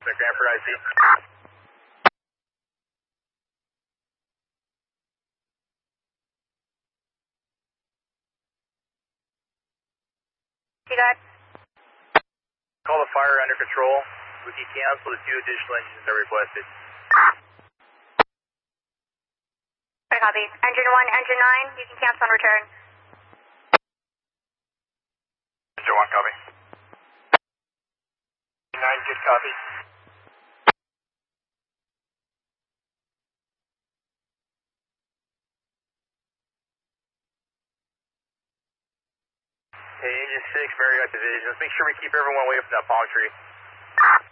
Granford IC. You got? Call the fire under control. We can cancel the 2 additional engines that are requested. Right, copy. Engine 1, engine 9, you can cancel on return. Engine 1, copy. 9, good copy. Hey, engine 6, Marriott Division. Let's make sure we keep everyone away from that palm tree.